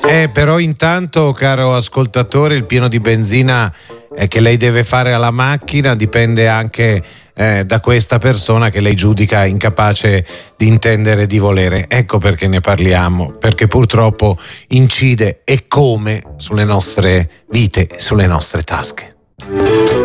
Però intanto, caro ascoltatore, il pieno di benzina che lei deve fare alla macchina dipende anche da questa persona che lei giudica incapace di intendere e di volere. Ecco perché ne parliamo, perché purtroppo incide e come sulle nostre vite, sulle nostre tasche.